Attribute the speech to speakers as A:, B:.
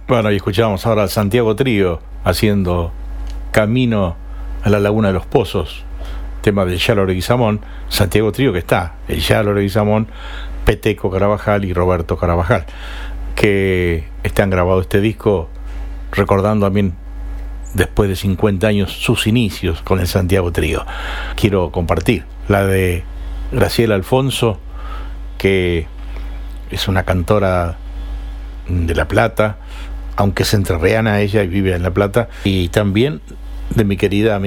A: Bueno, y escuchamos ahora a Santiago Trío haciendo Camino a la Laguna de los Pozos, tema del Yalo Leguizamón. Santiago Trío, que está el Yalo Leguizamón, Peteco Carabajal y Roberto Carabajal, que han grabado este disco recordando también, después de 50 años, sus inicios con el Santiago Trío. Quiero compartir la de Graciela Alfonso, que es una cantora de La Plata, aunque es entrerriana ella y vive en La Plata, y también de mi querida amiga